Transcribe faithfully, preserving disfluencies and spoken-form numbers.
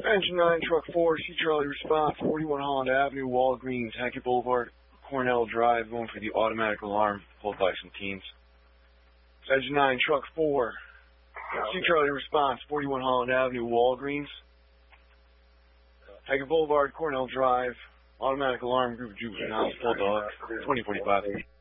Engine nine, Truck four, C Charlie response, forty-one Holland Avenue, Walgreens, Hackett Boulevard, Cornell Drive, going for the automatic alarm, pulled by some teens. Engine nine, Truck four, C Charlie response, forty-one Holland Avenue, Walgreens, Hackett Boulevard, Cornell Drive, automatic alarm, group of juveniles, full dog, twenty forty-five.